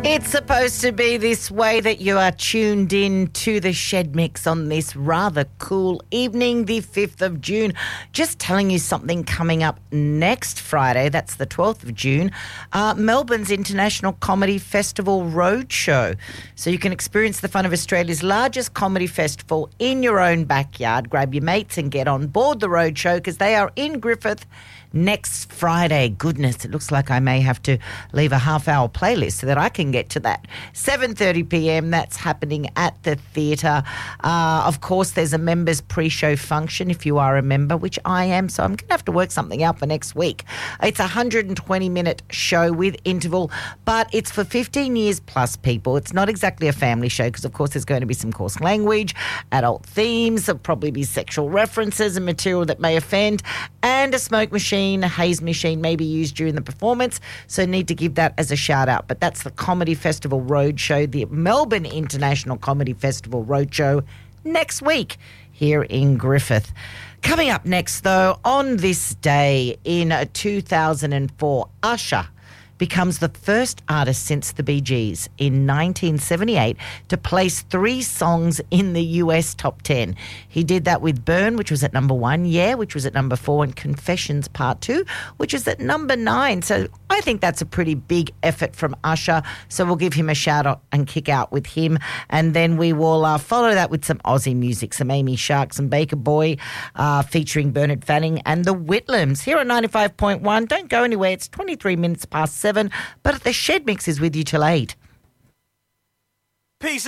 It's supposed to be this way that you are tuned in to the Shed Mix on this rather cool evening, the 5th of June. Just telling you something coming up next Friday, that's the 12th of June, Melbourne's International Comedy Festival Roadshow. So you can experience the fun of Australia's largest comedy festival in your own backyard. Grab your mates and get on board the roadshow because they are in Griffith next Friday. Goodness, it looks like I may have to leave a half-hour playlist so that I can get to that. 7:30 p.m, that's happening at the theatre. Of course, there's a members pre-show function if you are a member, which I am, so I'm going to have to work something out for next week. It's a 120-minute show with interval, but it's for 15 years plus people. It's not exactly a family show because, of course, there's going to be some coarse language, adult themes, there'll probably be sexual references and material that may offend, and a smoke machine, a haze machine may be used during the performance, so need to give that as a shout out. But that's the Comedy Festival Roadshow, the Melbourne International Comedy Festival Roadshow next week here in Griffith. Coming up next, though, on this day in 2004, Usher becomes the first artist since the Bee Gees in 1978 to place 3 songs in the US top 10. He did that with Burn, which was at number 1, Yeah, which was at number 4, and Confessions Part 2, which is at number 9. So I think that's a pretty big effort from Usher. So we'll give him a shout out and kick out with him. And then we will follow that with some Aussie music, some Amy Shark, some Baker Boy, featuring Bernard Fanning and the Whitlams here on 95.1. Don't go anywhere. It's 23 minutes past 7, but the Shed Mix is with you till 8. Peace.